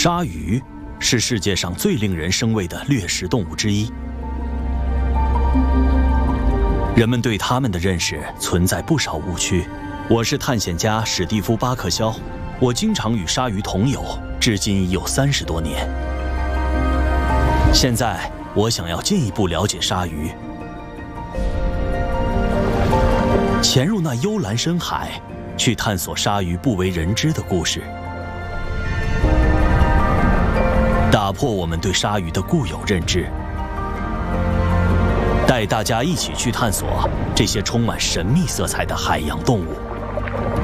鲨鱼是世界上最令人生畏的掠食动物之一，人们对它们的认识存在不少误区。我是探险家史蒂夫·巴克肖，我经常与鲨鱼同游，至今已有30多年。现在，我想要进一步了解鲨鱼，潜入那幽蓝深海，去探索鲨鱼不为人知的故事，打破我们对鲨鱼的固有认知，带大家一起去探索这些充满神秘色彩的海洋动物。